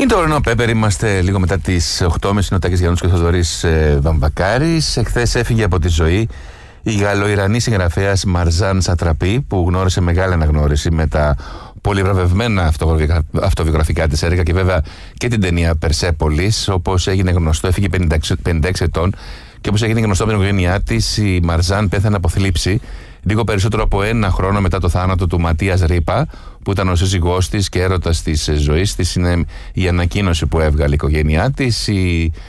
Είναι το πρωινό Πέπερ, είμαστε λίγο μετά τις 8.30. Είναι ο Τάκης Γιαννούς και ο Θοδωρής Βαμβακάρης. Εχθές έφυγε από τη ζωή η Γαλλοϊρανή συγγραφέας Μαρζάν Σατραπή, που γνώρισε μεγάλη αναγνώριση με τα πολυβραβευμένα αυτοβιογραφικά της έργα και βέβαια και την ταινία Περσέπολης. Όπως έγινε γνωστό, έφυγε 56 ετών και όπως έγινε γνωστό από την οικογένειά της, η Μαρζάν πέθανε από θλίψη λίγο περισσότερο από ένα χρόνο μετά το θάνατο του Ματίας Ρίπα, που ήταν ο σύζυγός της και έρωτας της ζωής της. Είναι η ανακοίνωση που έβγαλε η οικογένειά της.